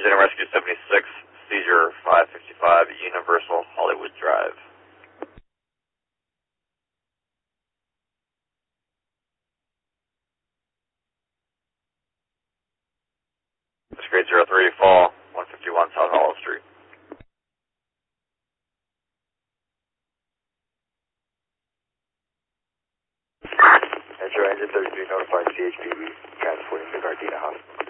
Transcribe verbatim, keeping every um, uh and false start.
Center Rescue seventy-six, seizure five fifty-five, Universal Hollywood Drive. This grade zero three, fall, one fifty-one South Hollow Street. Metro Engine thirty-three notified C H P B, transporting to Gardena Hospital.